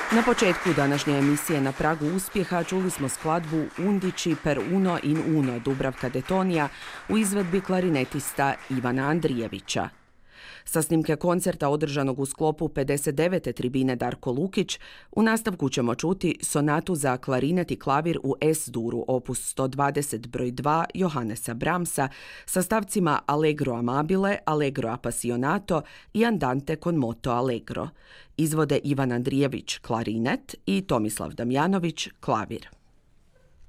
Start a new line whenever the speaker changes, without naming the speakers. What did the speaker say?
Na početku današnje emisije Na pragu uspjeha čuli smo skladbu Undici per uno in uno Dubravka de Tonija u izvedbi klarinetista Ivana Andrijevića. Sa snimke koncerta održanog u sklopu 59. tribine Darko Lukić, u nastavku ćemo čuti sonatu za klarinet i klavir u S-duru opus 120 broj 2 Johannesa Brahmsa sa stavcima Allegro amabile, Allegro appassionato i Andante con moto allegro. Izvode Ivan Andrijević klarinet i Tomislav Damjanović klavir.